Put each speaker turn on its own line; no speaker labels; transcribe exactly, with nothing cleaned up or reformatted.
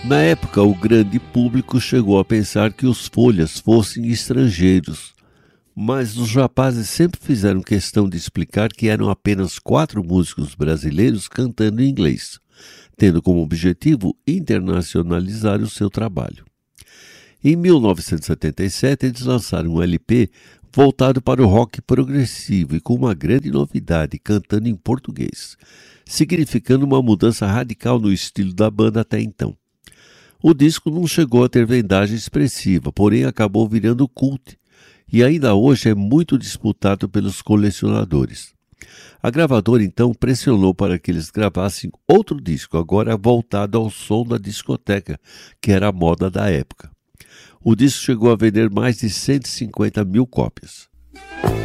Na época, o grande público chegou a pensar que os Folhas fossem estrangeiros, mas os rapazes sempre fizeram questão de explicar que eram apenas quatro músicos brasileiros cantando em inglês, tendo como objetivo internacionalizar o seu trabalho. Em mil novecentos e setenta e sete, eles lançaram um L P voltado para o rock progressivo e com uma grande novidade, cantando em português, significando uma mudança radical no estilo da banda até então. O disco não chegou a ter vendagem expressiva, porém acabou virando cult e ainda hoje é muito disputado pelos colecionadores. A gravadora então pressionou para que eles gravassem outro disco, agora voltado ao som da discoteca, que era a moda da época. O disco chegou a vender mais de cento e cinquenta mil cópias.